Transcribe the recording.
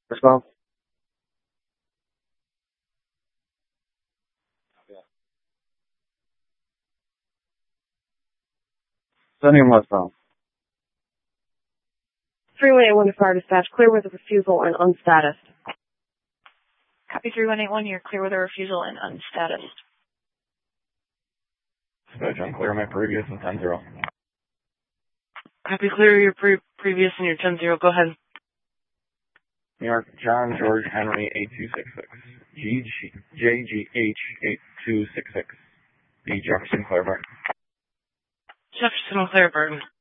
Response. Sending westbound. 3181 to fire dispatch, clear with a refusal and unstatused. Copy 3181, you're clear with a refusal and unstatused. Dispatch, I'm clear my previous and 10-0. Copy, clear your previous and your 10-0, go ahead. New York, John George Henry 8266. JGH 8266. B. Jefferson Claiborne. Jefferson Claiborne.